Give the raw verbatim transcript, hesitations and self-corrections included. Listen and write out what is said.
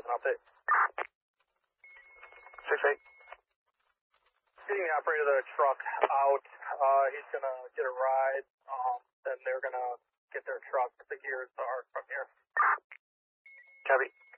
with an update. six eight. Getting the operator of the truck out. Uh, he's going to get a ride, um, then they're going to get their truck. The gears are from here. Copy.